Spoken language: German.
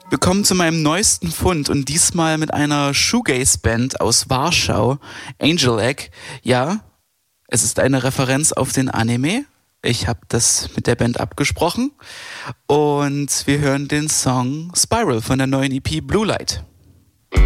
Wir kommen zu meinem neuesten Fund und diesmal mit einer Shoegaze-Band aus Warschau, Angel Egg. Ja, es ist eine Referenz auf den Anime. Ich habe das mit der Band abgesprochen und wir hören den Song Spiral von der neuen EP Blue Light.